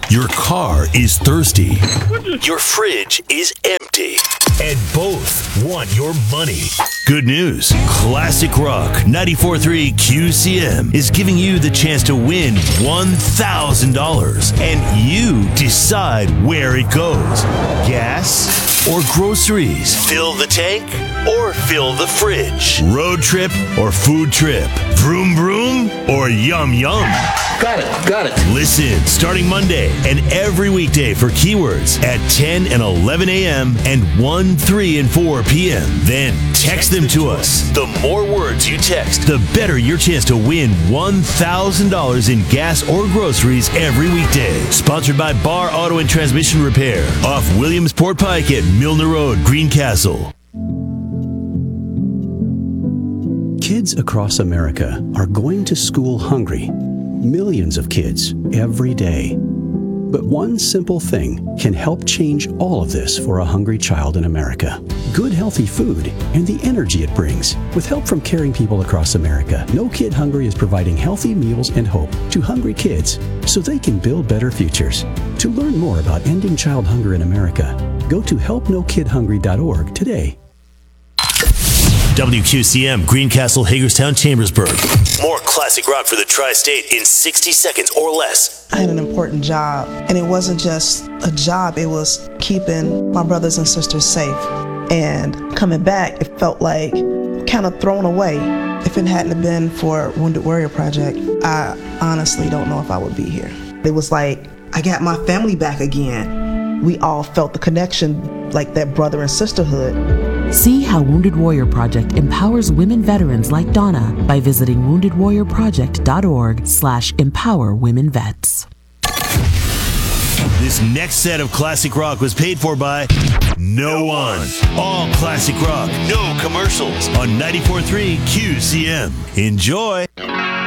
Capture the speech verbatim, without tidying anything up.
Your car is thirsty. Your fridge is empty. And both want your money. Good news. Classic Rock ninety-four point three Q C M is giving you the chance to win one thousand dollars. And you decide where it goes. Gas or groceries? Fill the tank or fill the fridge? Road trip or food trip? Vroom vroom or yum yum? Got it, got it. Listen starting Monday and every weekday for keywords at ten and eleven a.m. and one, three, and four p.m. Then text them to us. The more words you text, the better your chance to win one thousand dollars in gas or groceries every weekday. Sponsored by Bar Auto and Transmission Repair off Williamsport Pike at Milner Road, Greencastle. Kids across America are going to school hungry. Millions of kids every day. But one simple thing can help change all of this for a hungry child in America. Good, healthy food and the energy it brings. With help from caring people across America, No Kid Hungry is providing healthy meals and hope to hungry kids so they can build better futures. To learn more about ending child hunger in America, go to help no kid hungry dot org today. W Q C M, Greencastle, Hagerstown, Chambersburg. More classic rock for the tri-state in sixty seconds or less. I had an important job, and it wasn't just a job, it was keeping my brothers and sisters safe. And coming back, it felt like kind of thrown away. If it hadn't been for Wounded Warrior Project, I honestly don't know if I would be here. It was like, I got my family back again. We all felt the connection, like that brother and sisterhood. See how Wounded Warrior Project empowers women veterans like Donna by visiting wounded warrior project dot org slash empower women vets. This next set of classic rock was paid for by no one. All classic rock, no commercials on ninety-four point three Q C M. Enjoy.